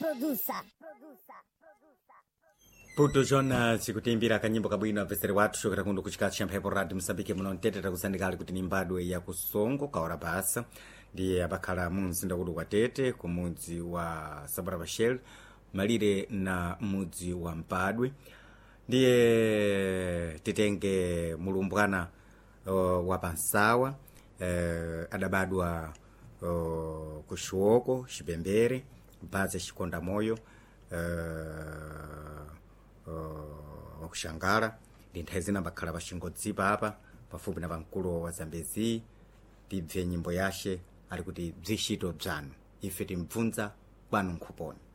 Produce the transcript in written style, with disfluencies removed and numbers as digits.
Puto John sikutimbira kanyimbo kabwino apesere wathu chokera kuno kuchikazi cha mphepo radio Msambike muno mteteta kusandikali kuti ni mbadwe ya kusongo kaora basa ndiye abakhala mu mzinda kudu kwa Tete ku mudzi wa Sabra Bashel malire na mudzi wa Mpadwe ndiye titenge mulumbwana wa Pansawa adabadwa kushuoko Chipembere mpaze Chikonda moyo wakushangala ndi nthawi zina bakhala pashingodzipa apa pafupi na pamkulo wa Zambezi tibve nyimbo yashe ali kuti bzishito bzanu ife timbvunza kwanu nkhuponi.